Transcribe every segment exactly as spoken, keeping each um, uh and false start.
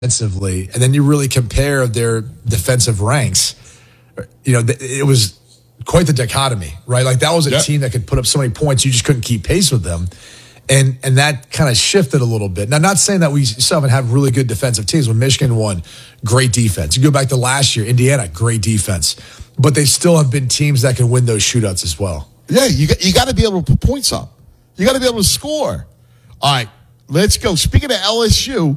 defensively, and then you really compare their defensive ranks, you know, it was quite the dichotomy, right? Like that was a yep. team that could put up so many points, you just couldn't keep pace with them. And and that kind of shifted a little bit. Now, not saying that we still haven't had really good defensive teams. When Michigan won, great defense. You go back to last year, Indiana, great defense. But they still have been teams that can win those shootouts as well. Yeah, you got, you got to be able to put points up. You got to be able to score. All right, let's go. Speaking of L S U,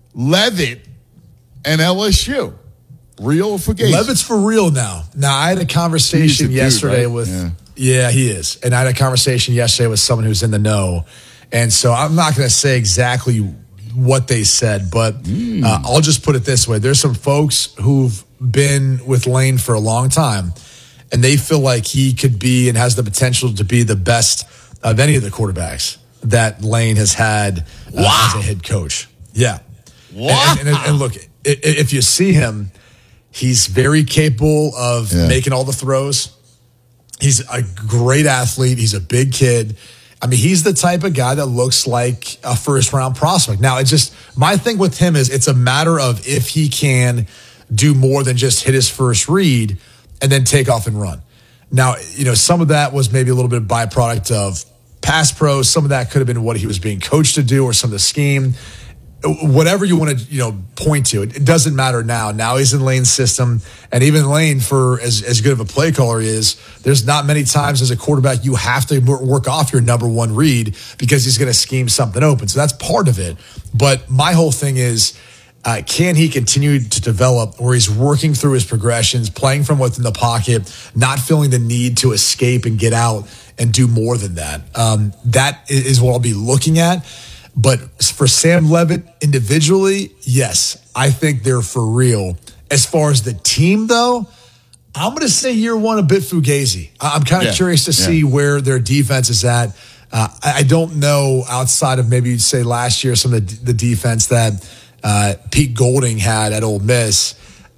Levitt and L S U. Real or Fugazi? Levitt's for real now. Now, I had a conversation dude, yesterday right? with, yeah. yeah, he is. And I had a conversation yesterday with someone who's in the know. And so I'm not going to say exactly what they said, but mm. uh, I'll just put it this way. There's some folks who've been with Lane for a long time, and they feel like he could be and has the potential to be the best of any of the quarterbacks that Lane has had uh, wow. as a head coach. Yeah. Wow. And, and, and, and look, if you see him, he's very capable of yeah. making all the throws. He's a great athlete. He's a big kid. I mean, he's the type of guy that looks like a first-round prospect. Now, it's just my thing with him is it's a matter of if he can do more than just hit his first read and then take off and run. Now, you know, some of that was maybe a little bit of byproduct of pass pro. Some of that could have been what he was being coached to do or some of the scheme. Whatever you want to, you know, point to, it, it doesn't matter now. Now he's in Lane's system, and even Lane, for as, as good of a play caller he is, there's not many times as a quarterback you have to work off your number one read because he's going to scheme something open. So that's part of it. But my whole thing is, uh, can he continue to develop where he's working through his progressions, playing from within the pocket, not feeling the need to escape and get out and do more than that? Um, that is what I'll be looking at. But for Sam Levitt individually, yes, I think they're for real. As far as the team, though, I'm going to say year one a bit fugazi. I'm kind of yeah, curious to yeah. see where their defense is at. Uh, I don't know outside of maybe you'd say last year some of the, the defense that uh, Pete Golding had at Ole Miss,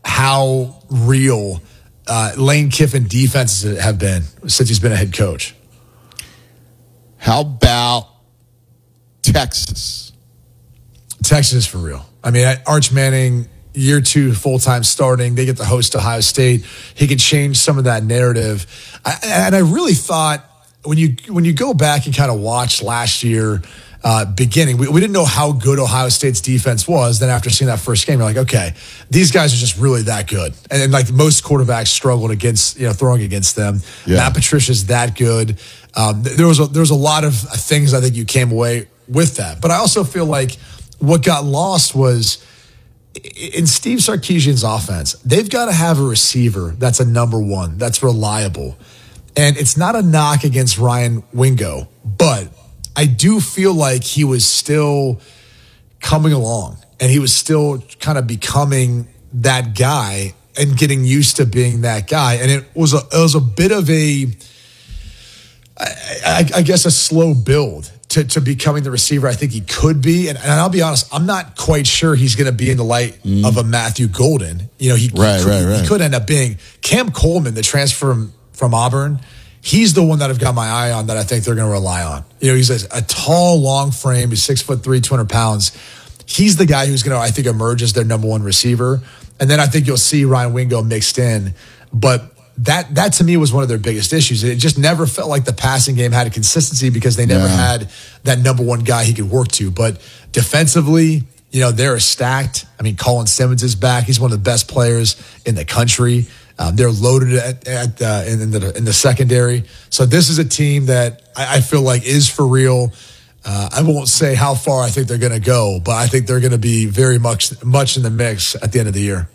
how real uh, Lane Kiffin defenses have been since he's been a head coach. How about Texas? Texas is for real. I mean, Arch Manning, year two, full-time starting. They get to host Ohio State. He can change some of that narrative. I, and I really thought when you when you go back and kind of watch last year uh, beginning, we, we didn't know how good Ohio State's defense was. Then after seeing that first game, you're like, okay, these guys are just really that good. And, and like most quarterbacks struggled against, you know, throwing against them. Yeah. Matt Patricia's that good. Um, there was a, there was a lot of things I think you came away with that. But I also feel like what got lost was in Steve Sarkisian's offense, they've got to have a receiver that's a number one, that's reliable. And it's not a knock against Ryan Wingo, but I do feel like he was still coming along and he was still kind of becoming that guy and getting used to being that guy. And it was a, it was a bit of a, I, I, I guess, a slow build to, to becoming the receiver I think he could be. And, and I'll be honest, I'm not quite sure he's going to be in the light mm. of a Matthew Golden. You know, he, right, he, could, right, right. he could end up being Cam Coleman, the transfer from, from Auburn. He's the one that I've got my eye on that I think they're going to rely on. You know, he's a, a tall, long frame. He's six foot three, two hundred pounds. He's the guy who's going to, I think, emerge as their number one receiver. And then I think you'll see Ryan Wingo mixed in. But That that to me was one of their biggest issues. It just never felt like the passing game had a consistency because they never yeah. had that number one guy he could work to. But defensively, you know, they're stacked. I mean, Colin Simmons is back. He's one of the best players in the country. Um, they're loaded at, at uh, in, in the in the secondary. So this is a team that I, I feel like is for real. Uh, I won't say how far I think they're going to go, but I think they're going to be very much much in the mix at the end of the year.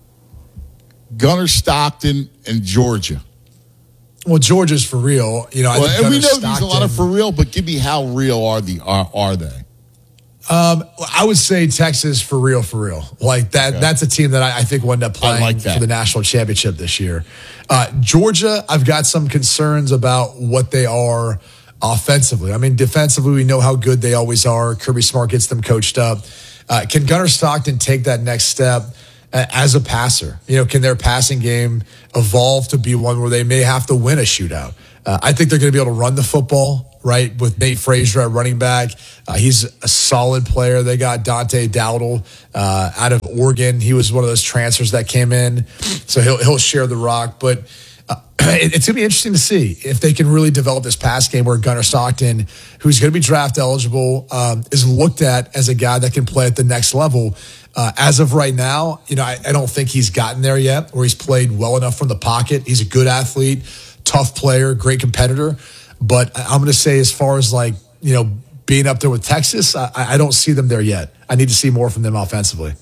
Gunnar Stockton and Georgia. Well, Georgia's for real. You know, I well, think and we know Stockton, there's a lot of for real, but give me how real are the are, are they? Um, I would say Texas for real, for real. Like that. Okay. That's a team that I, I think will end up playing like for the national championship this year. Uh, Georgia, I've got some concerns about what they are offensively. I mean, defensively, we know how good they always are. Kirby Smart gets them coached up. Uh, can Gunnar Stockton take that next step as a passer? You know, can their passing game evolve to be one where they may have to win a shootout? Uh, I think they're going to be able to run the football. right, with Nate Frazier at running back. Uh, he's a solid player. They got Dante Dowdle uh, out of Oregon. He was one of those transfers that came in, so he'll he'll share the rock. But uh, it, it's going to be interesting to see if they can really develop this pass game where Gunnar Stockton, who's going to be draft eligible, um, is looked at as a guy that can play at the next level. Uh, as of right now, you know, I, I don't think he's gotten there yet, where he's played well enough from the pocket. He's a good athlete, tough player, great competitor. But I'm going to say, as far as like, you know, being up there with Texas, I, I don't see them there yet. I need to see more from them offensively.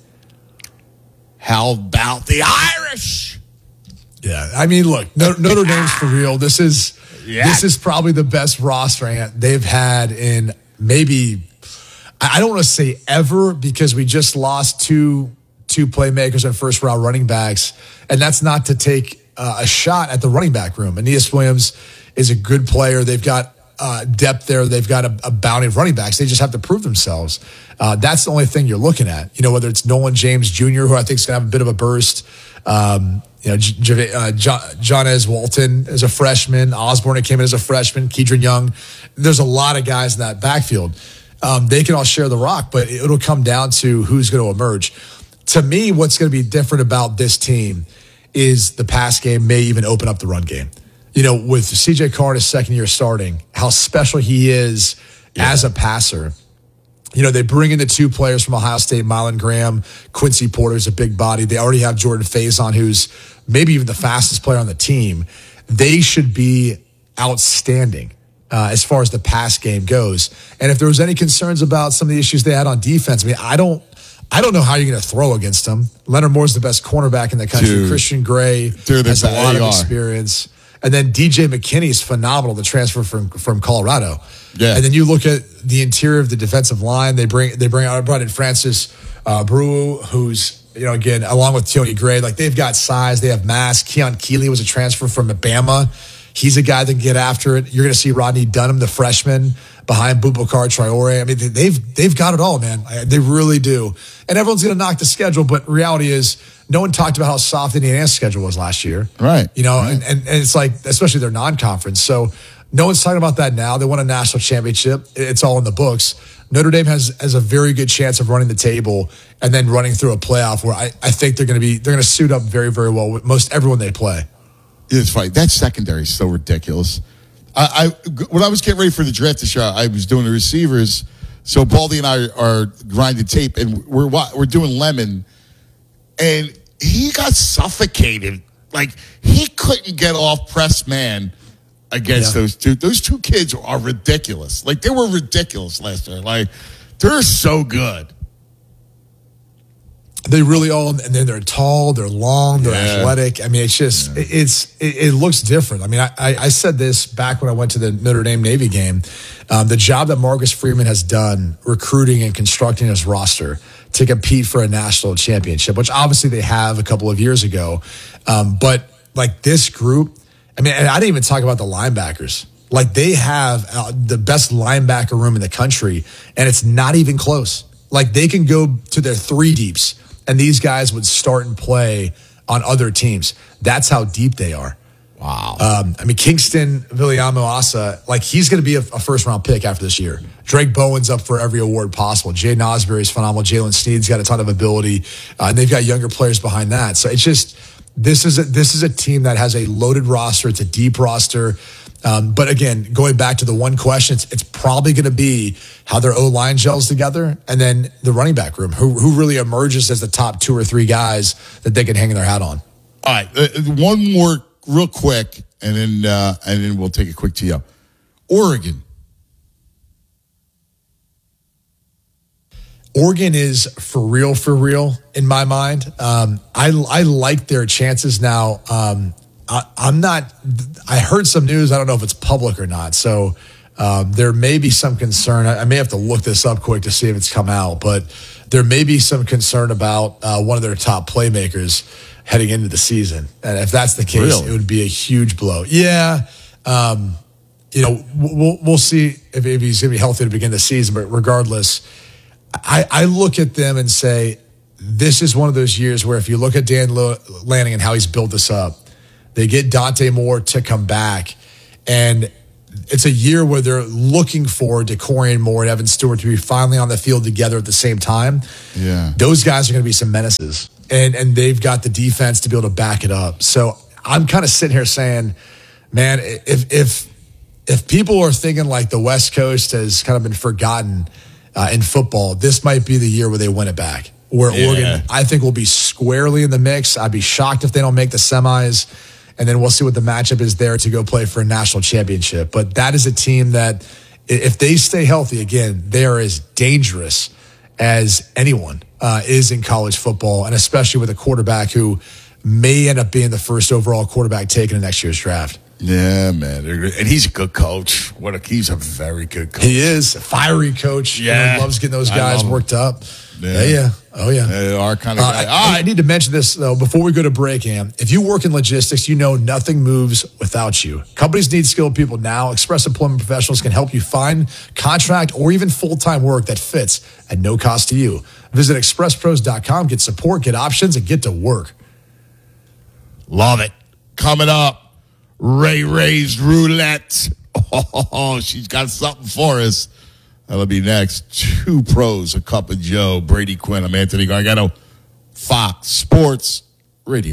How about the Irish? Yeah, I mean, look, Notre Dame's for real. This is yeah. this is probably the best roster they've had in maybe, I don't want to say ever, because we just lost two two playmakers and first round running backs, and that's not to take uh, a shot at the running back room. Aeneas Williams is a good player. They've got uh, depth there. They've got a, a bounty of running backs. They just have to prove themselves. Uh, that's the only thing you're looking at. You know, whether it's Nolan James Junior, who I think is going to have a bit of a burst. Um, you know, J- uh, John, Johnez Walton is a freshman. Osborne came in as a freshman. Kedron Young. There's a lot of guys in that backfield. Um, they can all share the rock, but it'll come down to who's going to emerge. To me, what's going to be different about this team is the pass game may even open up the run game. You know, with C J Carr in his second year starting, how special he is yeah. as a passer. You know, they bring in the two players from Ohio State, Mylan Graham, Quincy Porter's a big body. They already have Jordan Faison, who's maybe even the fastest player on the team. They should be outstanding uh, as far as the pass game goes. And if there was any concerns about some of the issues they had on defense, I mean, I don't, I don't know how you're going to throw against them. Leonard Moore's the best cornerback in the country. Dude. Christian Gray Dude, has a lot of experience. And then D J McKinney is phenomenal, the transfer from, from Colorado. Yeah. And then you look at the interior of the defensive line. They bring they bring out brought in Francis uh, Brew, who's, you know, again, along with Tony Gray, like they've got size, they have mass. Keon Keeley was a transfer from Bama. He's a guy that can get after it. You're going to see Rodney Dunham, the freshman, behind Boubacar Traore. I mean, they've they've got it all, man. They really do. And everyone's going to knock the schedule, but reality is, no one talked about how soft Indiana's schedule was last year. Right. You know, right. And, and, and it's like, especially their non-conference. So no one's talking about that now. They won a national championship. It's all in the books. Notre Dame has, has a very good chance of running the table and then running through a playoff where I, I think they're going to be, they're going to suit up very, very well with most everyone they play. It's funny. That secondary is so ridiculous. I, I when I was getting ready for the draft this year, I was doing the receivers. So Baldy and I are grinding tape, and we're we're doing Lemon, and he got suffocated. Like, he couldn't get off press man against yeah. those two. Those two kids are ridiculous. Like, they were ridiculous last year. Like, they're so good. They really all, and then they're tall, they're long, they're yeah. athletic. I mean, it's just, yeah. it's, it, it looks different. I mean, I, I said this back when I went to the Notre Dame Navy game. Um, the job that Marcus Freeman has done recruiting and constructing his roster to compete for a national championship, which obviously they have a couple of years ago. Um, but like this group, I mean, and I didn't even talk about the linebackers. Like, they have uh, the best linebacker room in the country, and it's not even close. Like, they can go to their three deeps, and these guys would start and play on other teams. That's how deep they are. Wow. Um, I mean, Kingston Viliamo-Asa, like, he's going to be a, a first-round pick after this year. Drake Bowen's up for every award possible. Jay Nosbury's phenomenal. Jalen Sneed's got a ton of ability. Uh, and they've got younger players behind that. So it's just, this is a, this is a team that has a loaded roster. It's a deep roster. Um, but again, going back to the one question, it's, it's probably going to be how their O-line gels together, and then the running back room, who who really emerges as the top two or three guys that they can hang their hat on. All right, uh, one more real quick, and then uh, and then we'll take a quick tee up. Oregon. Oregon is for real, for real in my mind. Um, I I like their chances now. Um, I, I'm not. I heard some news. I don't know if it's public or not. So um, there may be some concern. I, I may have to look this up quick to see if it's come out. But there may be some concern about uh, one of their top playmakers heading into the season. And if that's the case, really? It would be a huge blow. Yeah. Um, you know, we'll we'll see if, if he's going to be healthy to begin the season. But regardless, I, I look at them and say, this is one of those years where if you look at Dan Lanning and how he's built this up, they get Dante Moore to come back, and it's a year where they're looking forward to Corian Moore and Evan Stewart to be finally on the field together at the same time. Yeah. Those guys are going to be some menaces, and and they've got the defense to be able to back it up. So I'm kind of sitting here saying, man, if if if people are thinking like the West Coast has kind of been forgotten uh, in football, this might be the year where they win it back. Where yeah. Oregon, I think, will be squarely in the mix. I'd be shocked if they don't make the semis. And then we'll see what the matchup is there to go play for a national championship. But that is a team that, if they stay healthy, again, they are as dangerous as anyone uh, is in college football, and especially with a quarterback who may end up being the first overall quarterback taken in next year's draft. Yeah, man. And he's a good coach. What a, he's a very good coach. He is a fiery coach. Yeah. You know, loves getting those guys worked up. Yeah. yeah, yeah. Oh, yeah. They are kind of uh, guy. I, I need to mention this, though, before we go to break, Am. If you work in logistics, you know nothing moves without you. Companies need skilled people now. Express Employment Professionals can help you find contract or even full-time work that fits at no cost to you. Visit express pros dot com, get support, get options, and get to work. Love it. Coming up, Ray Ray's Roulette. Oh, she's got something for us. That'll be next. Two pros, a cup of Joe. Brady Quinn. I'm Anthony Gargano. Fox Sports Radio.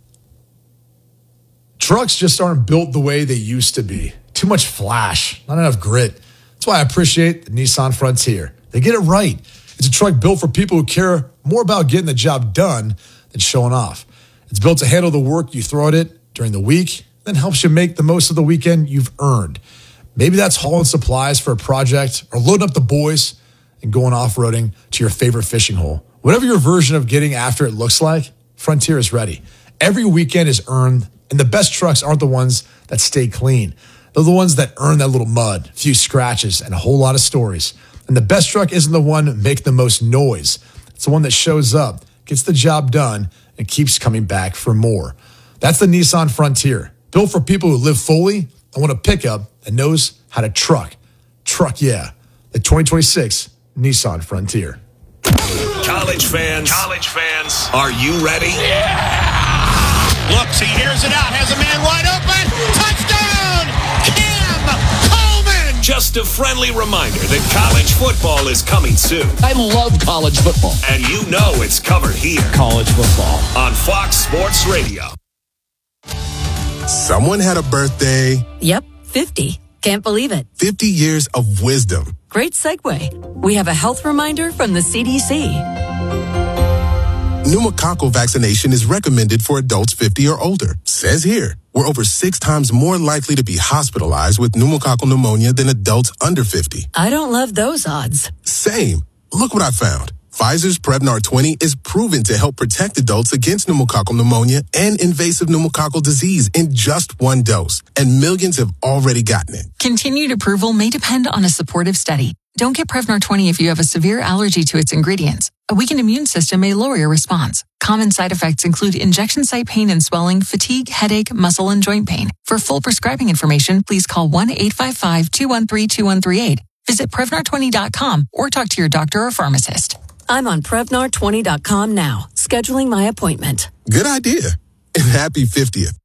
Trucks just aren't built the way they used to be. Too much flash, not enough grit. That's why I appreciate the Nissan Frontier. They get it right. It's a truck built for people who care more about getting the job done than showing off. It's built to handle the work you throw at it during the week, then helps you make the most of the weekend you've earned. Maybe that's hauling supplies for a project or loading up the boys and going off-roading to your favorite fishing hole. Whatever your version of getting after it looks like, Frontier is ready. Every weekend is earned, and the best trucks aren't the ones that stay clean. They're the ones that earn that little mud, a few scratches, and a whole lot of stories. And the best truck isn't the one making the most noise. It's the one that shows up, gets the job done, and keeps coming back for more. That's the Nissan Frontier, built for people who live fully and want a pickup that knows how to truck. Truck, yeah. The twenty twenty-six Nissan Frontier. College fans, college fans, are you ready? Yeah! Looks, he hears it out, has a man wide open. Touchdown! Cam Coleman! Just a friendly reminder that college football is coming soon. I love college football. And you know it's covered here. College football. On Fox Sports Radio. Someone had a birthday. Yep, fifty. Can't believe it. fifty years of wisdom. Great segue. We have a health reminder from the C D C. Pneumococcal vaccination is recommended for adults fifty or older. Says here, we're over six times more likely to be hospitalized with pneumococcal pneumonia than adults under fifty. I don't love those odds. Same. Look what I found. Pfizer's Prevnar twenty is proven to help protect adults against pneumococcal pneumonia and invasive pneumococcal disease in just one dose, and millions have already gotten it. Continued approval may depend on a supportive study. Don't get Prevnar twenty if you have a severe allergy to its ingredients. A weakened immune system may lower your response. Common side effects include injection site pain and swelling, fatigue, headache, muscle, and joint pain. For full prescribing information, please call one eight five five, two one three, two one three eight. Visit Prevnar twenty dot com or talk to your doctor or pharmacist. I'm on Prevnar twenty dot com now, scheduling my appointment. Good idea. And happy fiftieth.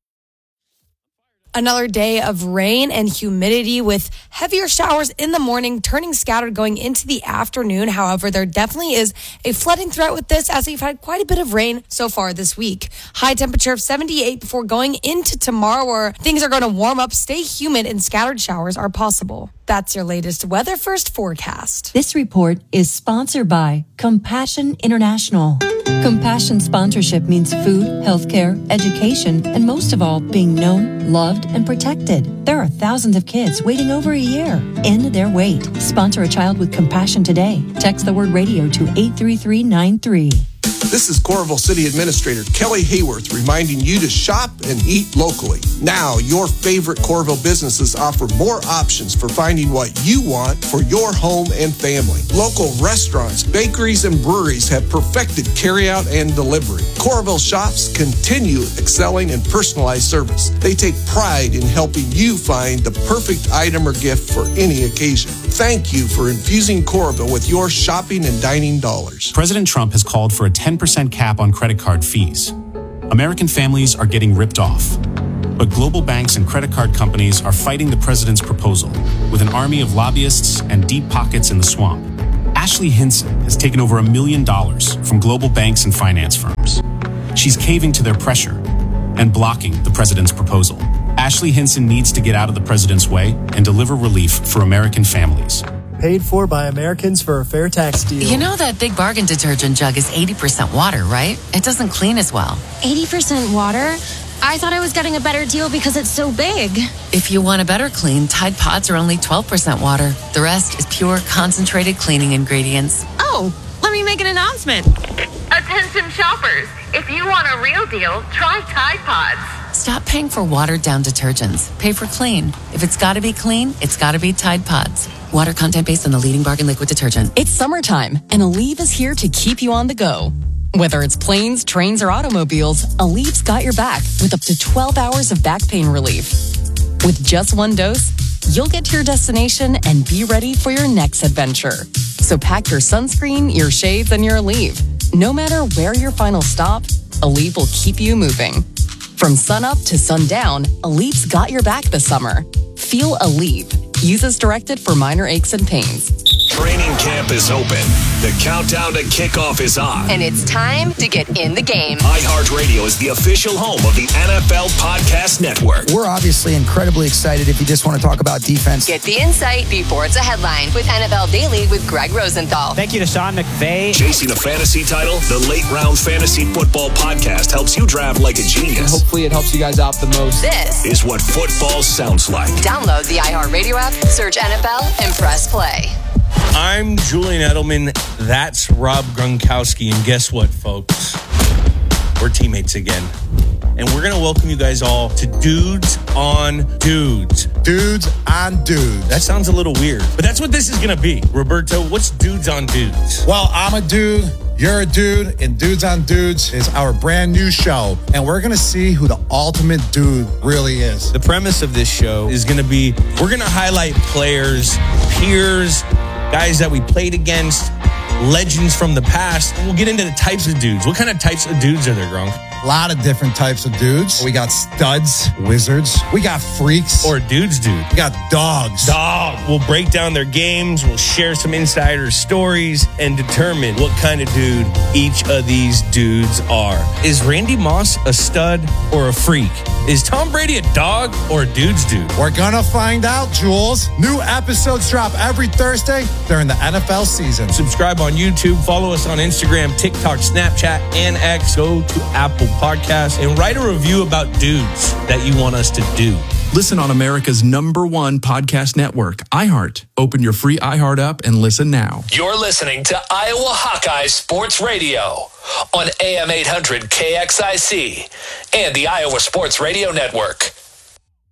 Another day of rain and humidity with heavier showers in the morning, turning scattered going into the afternoon. However, there definitely is a flooding threat with this as we've had quite a bit of rain so far this week. High temperature of seventy-eight before going into tomorrow where things are going to warm up, stay humid, and scattered showers are possible. That's your latest Weather First forecast. This report is sponsored by Compassion International. Compassion sponsorship means food, healthcare, education, and most of all, being known, loved, and protected. There are thousands of kids waiting over a year. End their wait. Sponsor a child with compassion today. Text the word radio to eight three three nine three. This is Coralville City Administrator Kelly Hayworth reminding you to shop and eat locally. Now, your favorite Coralville businesses offer more options for finding what you want for your home and family. Local restaurants, bakeries, and breweries have perfected carryout and delivery. Coralville shops continue excelling in personalized service. They take pride in helping you find the perfect item or gift for any occasion. Thank you for infusing Coralville with your shopping and dining dollars. President Trump has called for a ten percent cap on credit card fees. American families are getting ripped off. But global banks and credit card companies are fighting the president's proposal with an army of lobbyists and deep pockets in the swamp. Ashley Hinson has taken over a million dollars from global banks and finance firms. She's caving to their pressure and blocking the president's proposal. Ashley Hinson needs to get out of the president's way and deliver relief for American families. Paid for by Americans for a fair tax deal. You know that Big Bargain detergent jug is eighty percent water, right? It doesn't clean as well. eighty percent water? I thought I was getting a better deal because it's so big. If you want a better clean, Tide Pods are only twelve percent water. The rest is pure, concentrated cleaning ingredients. Oh, let me make an announcement. Attention shoppers, if you want a real deal, try Tide Pods. Stop paying for watered-down detergents. Pay for clean. If it's got to be clean, it's got to be Tide Pods. Water content based on the leading bargain liquid detergent. It's summertime, and Aleve is here to keep you on the go. Whether it's planes, trains, or automobiles, Aleve's got your back with up to twelve hours of back pain relief. With just one dose, you'll get to your destination and be ready for your next adventure. So pack your sunscreen, your shades, and your Aleve. No matter where your final stop, Aleve will keep you moving. From sunup to sundown, Aleve's got your back this summer. Feel Aleve. Use as directed for minor aches and pains. Training camp is open. The countdown to kickoff is on. And it's time to get in the game. iHeartRadio is the official home of the N F L Podcast Network. We're obviously incredibly excited if you just want to talk about defense. Get the insight before it's a headline with N F L Daily with Greg Rosenthal. Thank you to Sean McVay. Chasing a fantasy title, the Late Round Fantasy Football Podcast helps you draft like a genius. And hopefully it helps you guys out the most. This is what football sounds like. Download the iHeartRadio app, search N F L, and press play. I'm Julian Edelman. That's Rob Gronkowski. And guess what, folks? We're teammates again. And we're going to welcome you guys all to Dudes on Dudes. Dudes on Dudes. That sounds a little weird, but that's what this is going to be. Roberto, what's Dudes on Dudes? Well, I'm a dude. You're a dude, and Dudes on Dudes is our brand new show, and we're going to see who the ultimate dude really is. The premise of this show is going to be, we're going to highlight players, peers, guys that we played against, legends from the past. We'll get into the types of dudes. What kind of types of dudes are there, Gronk? A lot of different types of dudes. We got studs, wizards. We got freaks. Or dudes, dude. We got dogs. Dog. We'll break down their games. We'll share some insider stories and determine what kind of dude each of these dudes are. Is Randy Moss a stud or a freak? Is Tom Brady a dog or a dude's dude? We're gonna find out, Jules. New episodes drop every Thursday during the N F L season. Subscribe on YouTube. Follow us on Instagram, TikTok, Snapchat, and X. Go to Apple Podcasts and write a review about dudes that you want us to do. Listen on America's number one podcast network, iHeart. Open your free iHeart app and listen now. You're listening to Iowa Hawkeye Sports Radio on A M eight hundred K X I C and the Iowa Sports Radio Network.